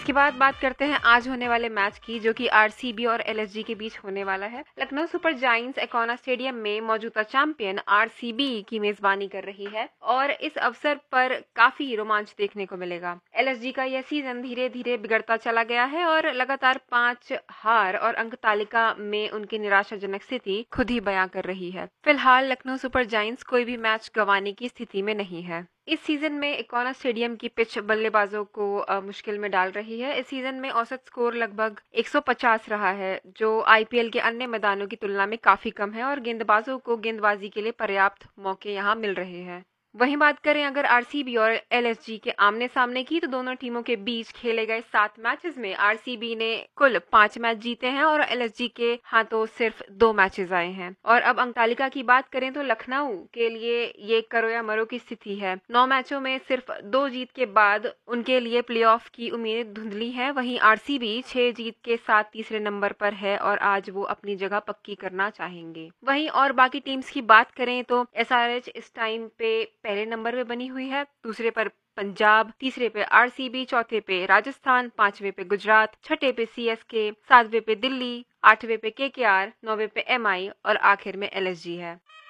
इसके बाद बात करते हैं आज होने वाले मैच की, जो कि आरसीबी और एलएसजी के बीच होने वाला है। Lucknow super giants Ikauna stadium में मौजूदा चैंपियन आरसीबी की मेजबानी कर रही है और इस अवसर पर काफी रोमांच देखने को मिलेगा। एलएसजी का यह सीजन धीरे धीरे बिगड़ता चला गया है और लगातार 5 हार और अंक तालिका में उनकी निराशाजनक स्थिति खुद ही बयां कर रही है। फिलहाल लखनऊ सुपर जायंट्स कोई भी मैच गंवाने की स्थिति में नहीं है। इस सीजन में इकोना स्टेडियम की पिच बल्लेबाजों को मुश्किल में डाल रही है। इस सीजन में औसत स्कोर लगभग 150 रहा है, जो आईपीएल के अन्य मैदानों की तुलना में काफी कम है और गेंदबाजों को गेंदबाजी के लिए पर्याप्त मौके यहां मिल रहे हैं। वहीं बात करें अगर आरसीबी और एलएसजी के आमने सामने की, तो दोनों टीमों के बीच खेले गए 7 मैचेस में आरसीबी ने कुल 5 मैच जीते हैं और एलएसजी के हाथों सिर्फ 2 मैचेस आए हैं। और अब अंक तालिका की बात करें तो लखनऊ के लिए ये करो या मरो की स्थिति है। 9 मैचों में सिर्फ 2 जीत के बाद उनके लिए प्लेऑफ की उम्मीद धुंधली है। वहीं आरसीबी 6 जीत के साथ तीसरे नंबर पर है और आज वो अपनी जगह पक्की करना चाहेंगे। वहीं और बाकी टीम्स की बात करें तो एसआरएच इस टाइम पे पहले नंबर पे बनी हुई है, दूसरे पर पंजाब, तीसरे पे आरसीबी, चौथे पे राजस्थान, पांचवे पे गुजरात, छठे पे सीएसके, सातवें पे दिल्ली, आठवें पे केकेआर, नौवें पे एमआई और आखिर में एलएसजी है।